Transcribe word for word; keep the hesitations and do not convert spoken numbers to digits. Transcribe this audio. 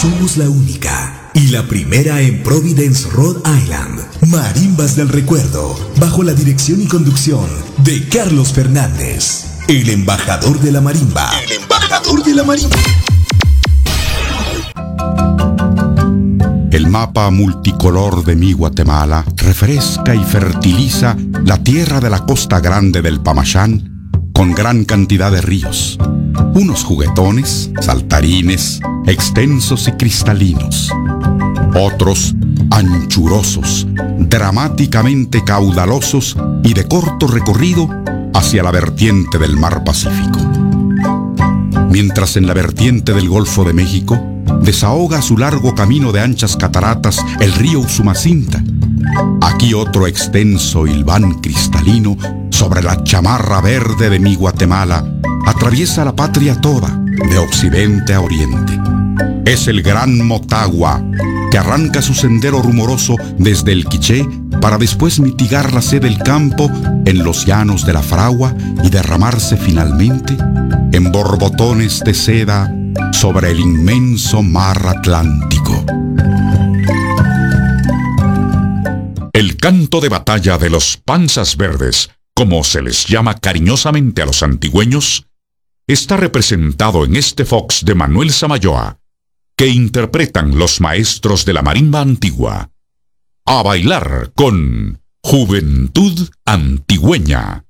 Somos la única y la primera en Providence, Rhode Island. Marimbas del Recuerdo, bajo la dirección y conducción de Carlos Fernández, el embajador de la marimba. El embajador de la marimba. El mapa multicolor de mi Guatemala refresca y fertiliza la tierra de la costa grande del Pamachán con gran cantidad de ríos, unos juguetones, saltarines, extensos y cristalinos, otros anchurosos, dramáticamente caudalosos y de corto recorrido hacia la vertiente del mar Pacífico. Mientras en la vertiente del Golfo de México desahoga su largo camino de anchas cataratas el río Usumacinta, aquí otro extenso hilván cristalino sobre la chamarra verde de mi Guatemala atraviesa la patria toda, de occidente a oriente. Es el gran Motagua, que arranca su sendero rumoroso desde el Quiché para después mitigar la sed del campo en los llanos de la Fragua y derramarse finalmente en borbotones de seda sobre el inmenso mar Atlántico. El canto de batalla de los Panzas Verdes, como se les llama cariñosamente a los antigüeños, está representado en este fox de Manuel Samayoa, que interpretan los maestros de la marimba antigua. A bailar con Juventud Antigüeña.